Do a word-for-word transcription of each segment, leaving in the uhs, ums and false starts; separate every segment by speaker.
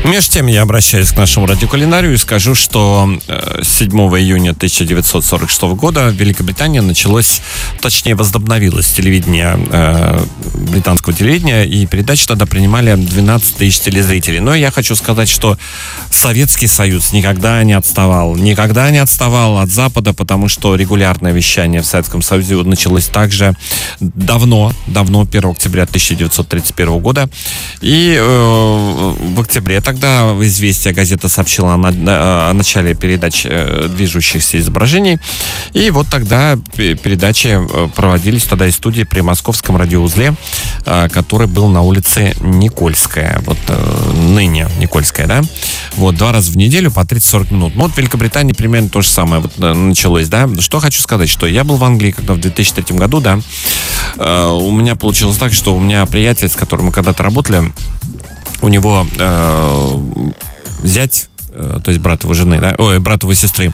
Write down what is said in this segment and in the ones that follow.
Speaker 1: Между тем я обращаюсь к нашему радиокулинарию и скажу, что седьмого июня тысяча девятьсот сорок шестого года в Великобритании началось, точнее возобновилось телевидение, британского телевидения, и передачи тогда принимали двенадцать тысяч телезрителей. Но я хочу сказать, что Советский Союз никогда не отставал, никогда не отставал от Запада, потому что регулярное вещание в Советском Союзе началось также давно, давно, первого октября тысяча девятьсот тридцать первого года. И э, в октябре тогда «Известия» газета сообщила о, на, о начале передач э, движущихся изображений. И вот тогда передачи проводились тогда из студии при Московском радиоузле, э, который был на улице Никольская. Вот э, ныне Никольская, да? Вот, два раза в неделю по тридцать-сорок минут. Ну, вот в Великобритании примерно то же самое вот, э, началось, да? Что хочу сказать, что я был в Англии, когда в две тысячи третьем году, да, э, у меня получилось так, что у меня приятель, с которым мы когда-то работали, у него э, зять, э, то есть брат его жены, да, ой, брат его сестры,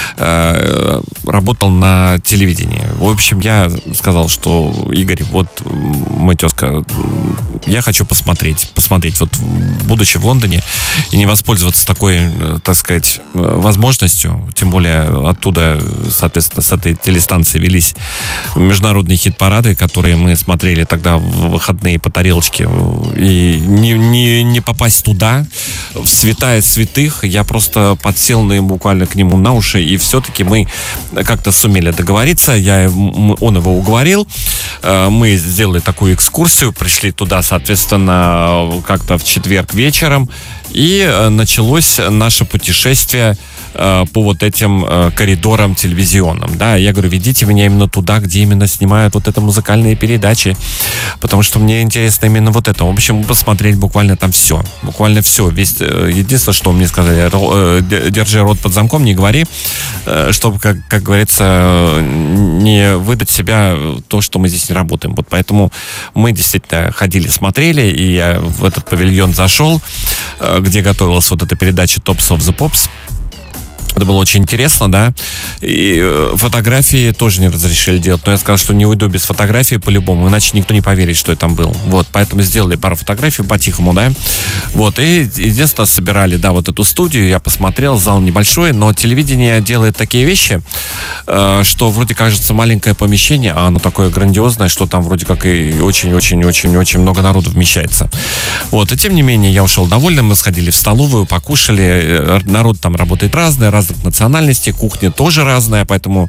Speaker 1: э, работал на телевидении. В общем, я сказал, что Игорь, вот мой тезка, я хочу посмотреть, посмотреть, вот будучи в Лондоне, и не воспользоваться такой, так сказать, возможностью, тем более оттуда, соответственно, с этой телестанции велись международные хит-парады, которые мы смотрели тогда в выходные по тарелочке, и не, не, не попасть туда, в святая святых, я просто подсел на, буквально к нему на уши, и все-таки мы как-то сумели договориться, я, он его уговорил, мы сделали такую экскурсию, пришли туда, соответственно, как-то в четверг вечером, и началось наше путешествие по вот этим коридорам телевизионным, да, я говорю, ведите меня именно туда, где именно снимают вот это музыкальные передачи, потому что мне интересно именно вот это. В общем, посмотреть буквально там все, буквально все, весь, единственное, что мне сказали, держи рот под замком, не говори, чтобы, как, как говорится, не выдать себя то, что мы здесь не работаем. Вот поэтому мы действительно ходили, смотрели, и я в этот павильон зашел, где готовилась вот эта передача Tops of the Pops. Это было очень интересно, да, и фотографии тоже не разрешили делать, но я сказал, что не уйду без фотографии по-любому, иначе никто не поверит, что я там был, вот, поэтому сделали пару фотографий по-тихому, да, вот, и единственное, собирали, да, вот эту студию, я посмотрел, зал небольшой, но телевидение делает такие вещи, что вроде кажется маленькое помещение, а оно такое грандиозное, что там вроде как и очень-очень-очень-очень много народу вмещается, вот, и тем не менее, я ушел довольным, мы сходили в столовую, покушали, народ там работает разный, разных национальностей, кухня тоже разная, поэтому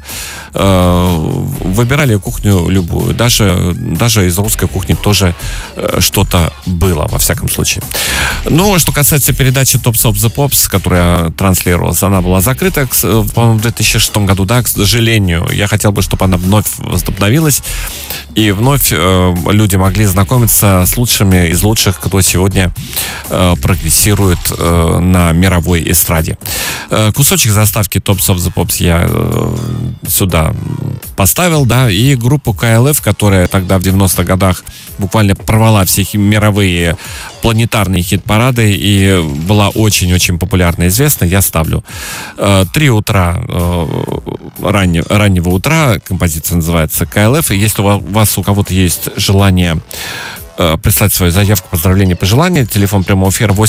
Speaker 1: э, выбирали кухню любую. Даже, даже из русской кухни тоже э, что-то было, во всяком случае. Ну, что касается передачи Tops of the Pops, которая транслировалась, она была закрыта, по-моему, в две тысячи шестом году, да, к сожалению. Я хотел бы, чтобы она вновь возобновилась, и вновь э, люди могли знакомиться с лучшими из лучших, кто сегодня э, прогрессирует э, на мировой эстраде. Э, кусочек заставки Tops of the Pops я э, сюда поставил, да, и группу ка эл эф, которая тогда в девяностых годах буквально порвала все мировые планетарные хит-парады и была очень-очень популярна и известна, я ставлю. Э, Три утра, э, ранне, раннего утра, композиция называется ка эл эф, и если у вас у кого-то есть желание прислать свою заявку, поздравления, пожелания, телефон прямого эфира восемь